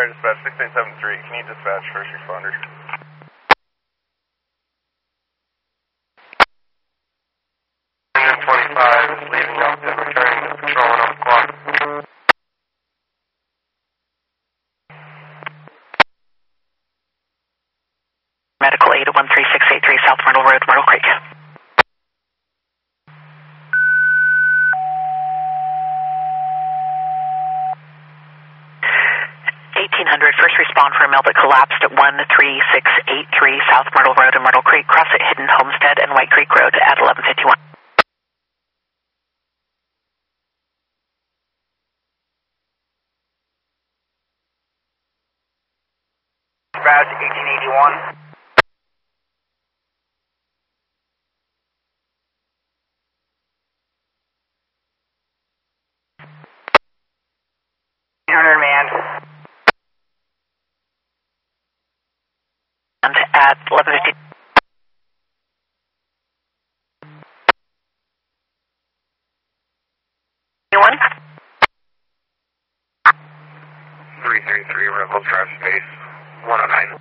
Fire Dispatch 6873, can you dispatch first responders? Unit 25 is leaving Elton, returning to patrol at 11 o'clock. Medical aid at 13683 South Myrtle Road, Myrtle Creek. 1800, first respond for a mill that collapsed at 13683 South Myrtle Road in Myrtle Creek. Cross at Hidden Homestead and White Creek Road at 11:51. Dispatch 1881. Man. And at 11:50. Anyone? 333 Rebels Drive Space 109.